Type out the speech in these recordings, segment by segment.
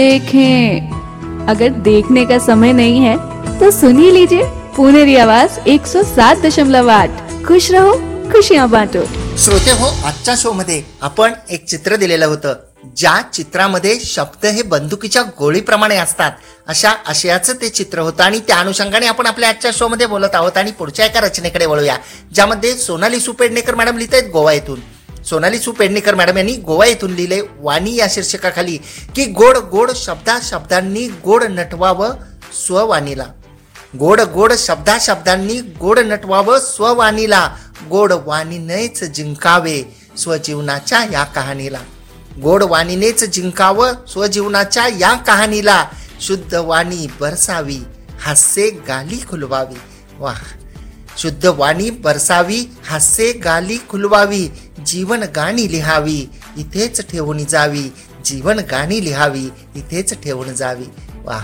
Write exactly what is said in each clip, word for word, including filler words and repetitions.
देखें। अगर देखने का समय नहीं है तो सुन ही लीजिए पुणेरी आवाज एक सौ सात दशमलव आठ। खुश रहो, खुशियां बांटो। श्रोते हो, आजच्या शो मध्ये आपण एक चित्र दिलेलं होतं, ज्या चित्रामध्ये शब्द हे बंदुकीच्या गोळीप्रमाणे असतात अशा आशयाचं ते चित्र होतं आणि त्या अनुषंगाने आपण आपल्या आजच्या शो मध्ये बोलत आहोत. आणि पुढच्या एका रचनेकडे वळूया, ज्यामध्ये सोनाली सुपेडणेकर मॅडम लिहित आहेत गोवा येथून. सोनाली सुपेडणेकर मॅडम यांनी गोवा येथून लिहिले वाणी या शीर्षकाखाली की गोड गोड शब्दा शब्दांनी गोड नटवावं स्ववाणीला. गोड गोड शब्दा शब्दांनी गोड नटवावं स्ववाणीला, गोड वाणीनेच जिंकावे स्वजीवनाच्या या कहाणीला. गोड वाणीनेच जिंकावं स्वजीवनाच्या या कहाणीला, शुद्ध वाणी बरसावी हास्य गाली खुलवावी. वाह, शुद्ध वाणी बरसावी हास्य गाली खुलवावी, जीवन गाणी लिहावी इथेच ठेवून जावी, जीवन गाणी लिहावी इथेच ठेवून जावी. वाह,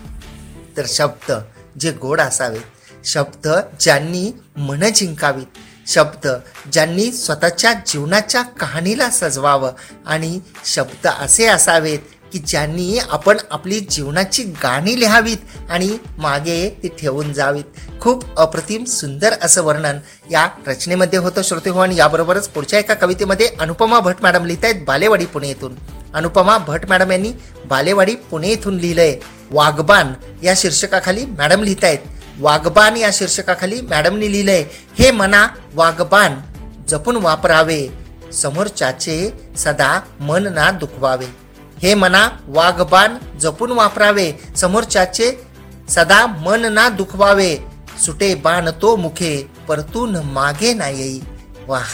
तर शब्द जे गोड असावेत, शब्द ज्यांनी मन जिंकावीत, शब्द ज्यांनी स्वतःच्या जीवनाच्या कहाणीला सजवावं, आणि शब्द असे असावेत की ज्यांनी आपण आपली जीवनाची गाणी लिहावीत आणि मागे ती ठेवून जावीत. खूप अप्रतिम सुंदर असं वर्णन या रचनेमध्ये होतं श्रोते हो. आणि याबरोबरच पुढच्या एका कवितेमध्ये अनुपमा भट मॅडम लिहित आहेत बालेवाडी पुणे येथून. अनुपमा भट मॅडम यांनी बालेवाडी पुणे येथून लिहिलंय वाघबान या शीर्षकाखाली. मॅडम लिहित आहेत वाघबान या शीर्षकाखाली मॅडमनी लिहिलंय, हे मना वाघबान जपून वापरावे समोरच्याचे सदा मन ना दुखवावे. हे मना वाघबान जपून वापरावे समोरच्याचे सदा मन ना दुखवावे, सुटे बाण तो मुखे परतून मागे ना येई. वाह,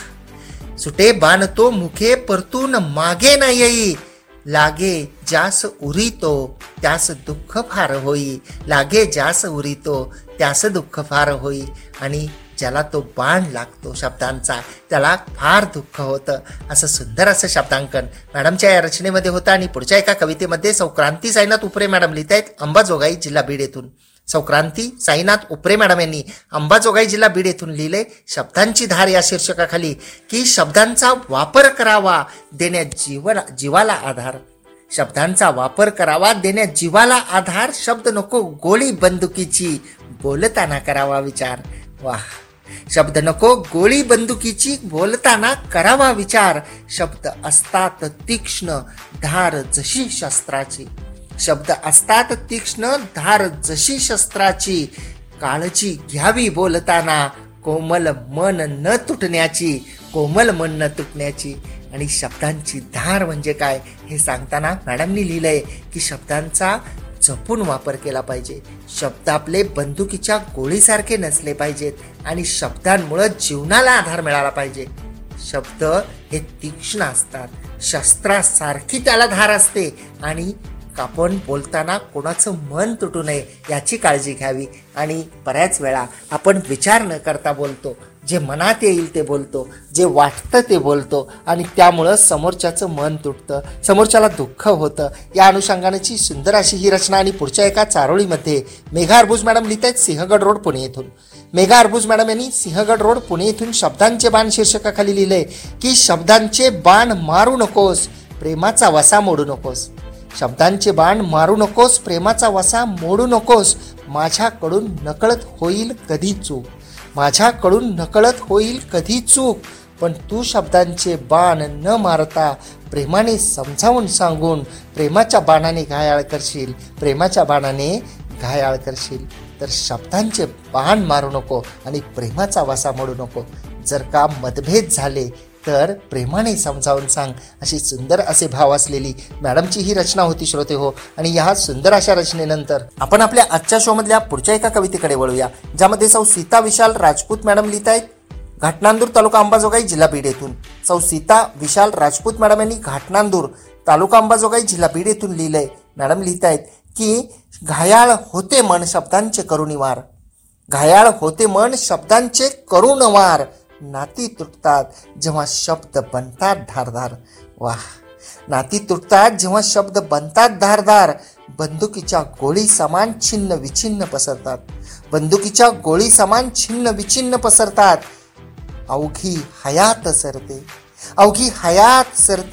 सुटे बाण तो मुखे परतून मागे ना येई, लागे जास उरितो त्यास दुःख फार होई. लागे जास उरितो त्यास दुःख फार होई. आणि ज्याला तो बाण लागतो शब्दांचा त्याला फार दुःख होतं. असं सुंदर असं शब्दांकन मॅडमच्या या रचनेमध्ये होतं. आणि पुढच्या एका कवितेमध्ये सौक्रांती साईनाथ उपरे मॅडम लिहित आहेत अंबाजोगाई जिल्हा बीड येथून. सौक्रांती साईनाथ उपरे मॅडम यांनी अंबाजोगाई जिल्हा बीड येथून लिहिले शब्दांची धार या शीर्षकाखाली की शब्दांचा वापर करावा देण्या जीवला जीवाला आधार. शब्दांचा वापर करावा देण्या जीवाला आधार, शब्द नको गोळी बंदुकीची बोलताना करावा विचार. वाह, शब्द नको गोळी बंदुकीची बोलताना करावा विचार, शब्द असतात तीक्ष्ण धार जशी शस्त्राची. शब्द असतात तीक्ष्ण धार जशी शस्त्राची, काळजी घ्यावी बोलताना कोमल मन न तुटण्याची, कोमल मन न तुटण्याची. आणि शब्दांची धार म्हणजे काय हे सांगताना मॅडमनी लिहिलंय की शब्दांचा जपून वापर केला पाहिजे. शब्द आपले बंदुकीच्या गोळीसारखे नसले पाहिजेत आणि शब्दांमुळे जीवनाला आधार मिळाला पाहिजे. शब्द हे तीक्ष्ण असतात, शस्त्रासारखी त्याला धार असते आणि आपण बोलताना कोणाचं मन तुटू नये याची काळजी घ्यावी. आणि बऱ्याच वेळा आपण विचार न करता बोलतो, जे मनात येईल ते बोलतो, जे वाटतं ते बोलतो आणि त्यामुळं समोरच्याचं मन तुटतं, समोरच्याला दुःख होतं. या अनुषंगानेची सुंदर अशी ही रचना. आणि पुढच्या एका चारोळीमध्ये मेघा अर्बुज मॅडम लिहित आहेत सिंहगड रोड पुणे येथून. मेघा अर्बुज मॅडम यांनी सिंहगड रोड पुणे येथून शब्दांचे बाण शीर्षकाखाली लिहिलंय की शब्दांचे बाण मारू नकोस प्रेमाचा वसा मोडू नकोस. शब्दांचे बाण मारू नकोस प्रेमाचा वसा मोडू नकोस, माझ्याकडून नकळत होईल कधी चूक. माझ्याकडून नकळत होईल कधी चूक, पण तू शब्दांचे बाण न मारता प्रेमाने समजावून सांगून प्रेमाच्या बाणाने घायाळ करशील, प्रेमाच्या बाणाने घायाळ करशील. तर शब्दांचे बाण मारू नको आणि प्रेमाचा वसा मोडू नको. जर का मतभेद झाले तर प्रेमाने समजावून सांग, अशी सुंदर असे भाव असलेली मॅडमची ही रचना होती श्रोते हो. आणि या सुंदर अशा रचनेनंतर आपण आपल्या आजच्या शो मधल्या पुढच्या एका कवितेकडे वळूया, ज्यामध्ये सौ सीता विशाल राजपूत मॅडम लिहित आहेत घाटनांदूर तालुका अंबाजोगाई जिल्हा बीड येथून. सौ सीता विशाल राजपूत मॅडम यांनी घाटनांदूर तालुका अंबाजोगाई जिल्हा बीड येथून लिहिलंय. मॅडम लिहित आहेत की घायाळ होते मन शब्दांचे करुणी वार. घायाळ होते मन शब्दांचे करुण वार, नाती तुटतात जेव्हा शब्द बनतात धारधार. वाह, नाती तुटतात जेव्हा शब्द बनतात धारधार, बंदुकीच्या गोळी समान छिन्न विछिन्न पसरतात. बंदुकीच्या गोळी समान छिन्न विछिन्न पसरतात. अवघी हयात सरते, अवघी हयात सरते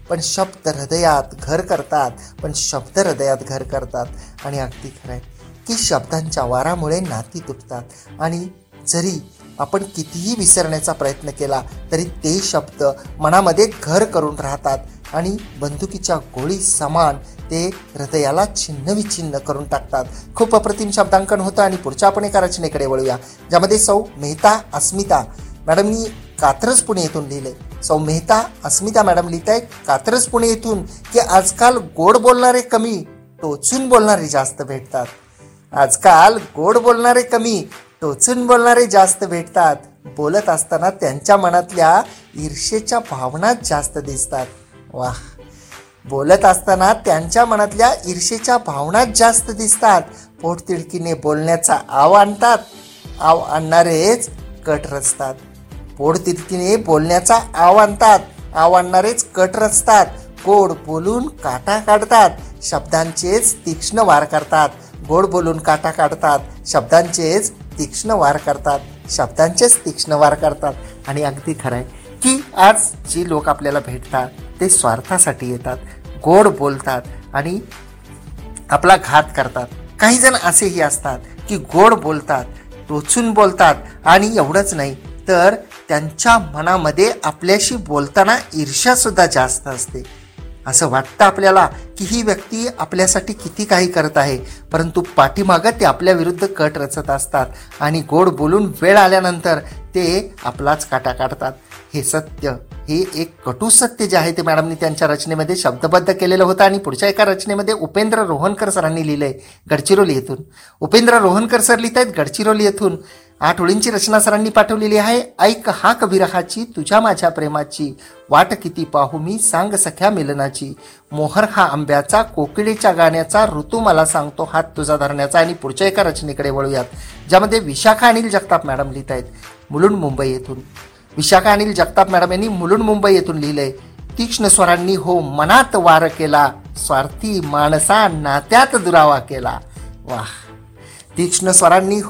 पण शब्द हृदयात घर करतात, पण शब्द हृदयात घर करतात. आणि अगदी खरं आहे की शब्दांच्या वारामुळे नाती तुटतात आणि जरी आपण कितीही विसरण्याचा प्रयत्न केला तरी ते शब्द मनामध्ये घर करून राहतात आणि बंदुकीच्या गोळी समान ते हृदयाला छिन्नविछिन्न करून टाकतात. खूप अप्रतिम शब्दांकन होतं. आणि पुढच्या आपण एका रचनेकडे वळूया, ज्यामध्ये सौ मेहता अस्मिता मॅडमनी कात्रज पुणे येथून लिहिले. सौ मेहता अस्मिता मॅडम लिहित आहे कात्रज पुणे येथून की आजकाल गोड बोलणारे कमी, टोचून बोलणारे जास्त भेटतात. आजकाल गोड बोलणारे कमी, टोचून बोलणारे जास्त भेटतात. बोलत असताना त्यांच्या मनातल्या ईर्षेच्या भावना जास्त दिसतात. वाह, बोलत असताना त्यांच्या मनातल्या ईर्षेच्या भावना जास्त दिसतात. पोटतिडकीने बोलण्याचा आव आणतात, आव आणणारेच कट रचतात. पोटतिडकीने बोलण्याचा आव आणतात, आव आणणारेच कट रचतात. गोड बोलून काटा काढतात, शब्दांचेच तीक्ष्ण वार करतात. गोड बोलून काटा काढतात, शब्दांचेच तीक्ष्ण वार करतात. शब्दांचेच तीक्ष्ण वार करतात. आणि अगदी खरं आहे की आज जी लोक आपल्याला भेटतात ते स्वार्थासाठी येतात, गोड बोलतात आणि आपला घात करतात. काही जण असेही असतात की गोड बोलतात, टोचून बोलतात आणि एवढंच नाही तर त्यांच्या मनामध्ये आपल्याशी बोलताना ईर्ष्यासुद्धा जास्त असते. असं वाटतं आपल्याला की ही व्यक्ती आपल्यासाठी किती काही करत आहे, परंतु पाठीमागं ते आपल्या विरुद्ध कट रचत असतात आणि गोड बोलून वेळ आल्यानंतर ते आपलाच काटा काढतात. हे सत्य, हे एक कटू सत्य जे आहे ते मॅडमनी त्यांच्या रचनेमध्ये शब्दबद्ध केलेलं होतं. आणि पुढच्या एका रचनेमध्ये उपेंद्र रोहनकर सरांनी लिहिलं आहे गडचिरोली येथून. उपेंद्र रोहनकर सर लिहित आहेत गडचिरोली येथून. आठ ओळींची रचना सरांनी पाठवलेली आहे. ऐक हाक विरहाची तुझ्या माझ्या प्रेमाची, वाट किती पाहू मी सांग सख्या मिलनाची. मोहर हा आंब्याचा, कोकिळेच्या गाण्याचा, ऋतू मला सांगतो हात तुझा धरण्याचा. आणि पुढच्या एका रचनेकडे वळूयात, ज्यामध्ये विशाखा अनिल जगताप मॅडम लिहित आहेत मुलुंड मुंबई येथून. विशाखा अनिल जगताप मॅडम यांनी मुलुंड मुंबई येथून लिहिलंय. तीक्ष्ण स्वरांनी हो मनात वार केला, स्वार्थी माणसा नात्यात दुरावा केला. वाह, तीक्ष्ण स्वरांनी